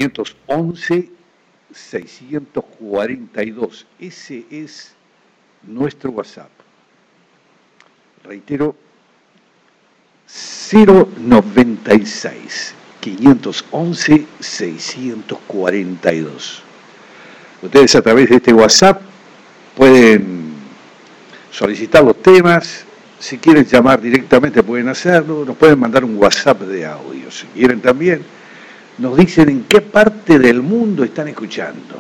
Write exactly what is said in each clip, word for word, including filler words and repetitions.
quinientos once, seiscientos cuarenta y dos. Ese es nuestro WhatsApp. Reitero, cero noventa y seis, quinientos once, seiscientos cuarenta y dos. Ustedes a través de este WhatsApp pueden solicitar los temas. Si quieren llamar directamente pueden hacerlo. Nos pueden mandar un WhatsApp de audio. Si quieren también, nos dicen en qué parte del mundo están escuchando.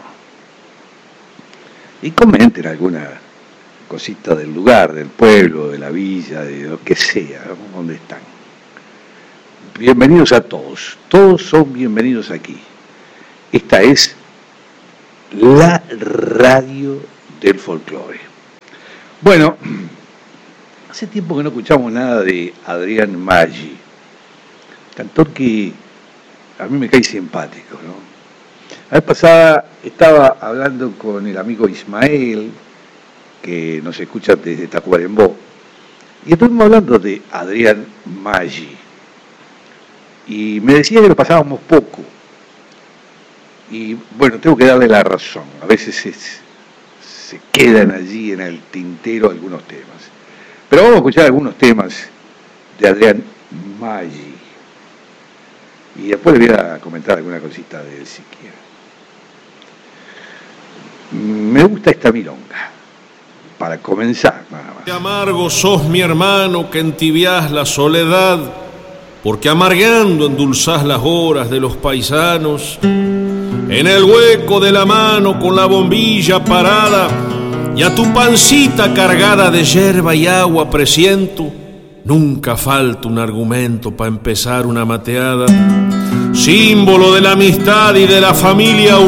Y comenten alguna cosita del lugar, del pueblo, de la villa, de lo que sea, donde están. Bienvenidos a todos. Todos son bienvenidos aquí. Esta es la radio del folclore. Bueno, hace tiempo que no escuchamos nada de Adrián Maggi, cantor que a mí me cae simpático, ¿no? La vez pasada estaba hablando con el amigo Ismael, que nos escucha desde Tacuarembó, y estuvimos hablando de Adrián Maggi, y me decía que lo pasábamos poco, y bueno, tengo que darle la razón, a veces es, se quedan allí en el tintero algunos temas. Pero vamos a escuchar algunos temas de Adrián Maggi. Y después le voy a comentar alguna cosita de él si quiere. Me gusta esta milonga. Para comenzar, nada más. Qué amargo sos, mi hermano, que entibiás la soledad, porque amargando endulzás las horas de los paisanos. En el hueco de la mano con la bombilla parada y a tu pancita cargada de yerba y agua presiento, nunca falta un argumento para empezar una mateada, símbolo de la amistad y de la familia